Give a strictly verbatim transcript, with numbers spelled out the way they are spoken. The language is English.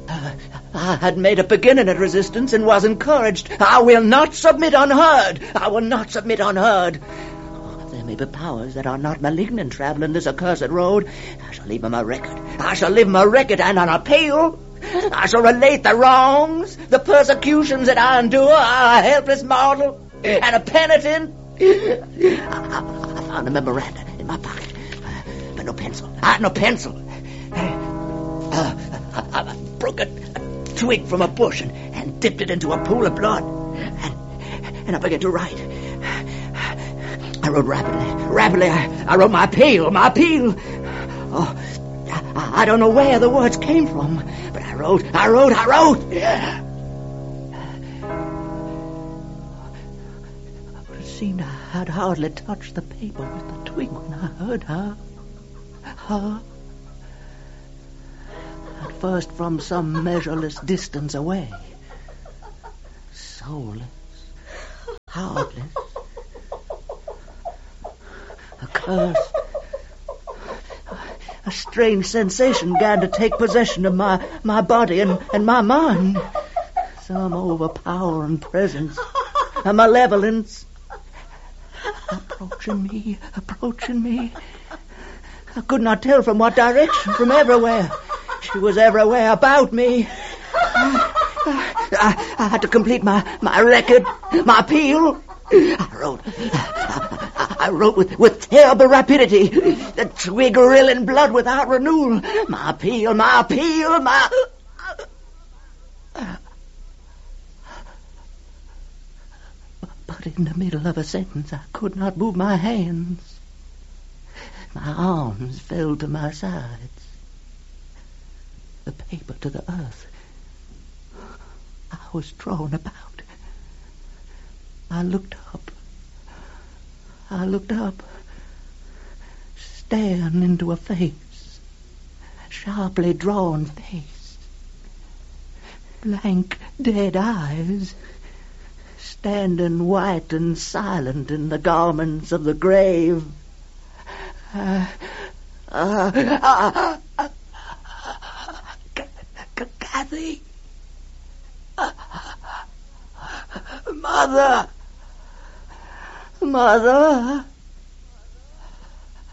I had made a beginning at resistance and was encouraged. I will not submit unheard. I will not submit unheard. There may be powers that are not malignant traveling this accursed road. I shall leave them a record. I shall leave them a record and an appeal. I shall relate the wrongs, the persecutions that I endure. I, a helpless mortal and a penitent. I, I, I found a memoranda in my pocket, uh, but no pencil. I had no pencil. Uh, I, I broke a, a twig from a bush and, and dipped it into a pool of blood, and, and I began to write. I wrote rapidly, rapidly. I, I wrote my appeal, my appeal. Oh, I, I don't know where the words came from, but I wrote, I wrote, I wrote. But it seemed I had hardly touched the paper with the twig when I heard her. Her. At first from some measureless distance away. Soulless. Heartless. Accursed. A strange sensation began to take possession of my, my body and, and my mind. Some overpowering presence, a malevolence, approaching me, approaching me. I could not tell from what direction, from everywhere. She was everywhere about me. I, I, I had to complete my, my record, my appeal. I wrote, I, I wrote with, with terrible rapidity, the twig rilling blood without renewal. My appeal, my appeal, my... But in the middle of a sentence, I could not move my hands. My arms fell to my sides. The paper to the earth. I was drawn about. I looked up. I looked up, staring into a face, sharply drawn face, blank, dead eyes, standing white and silent in the garments of the grave. Uh, uh, uh, uh, Kathy, uh, Mother, Mother.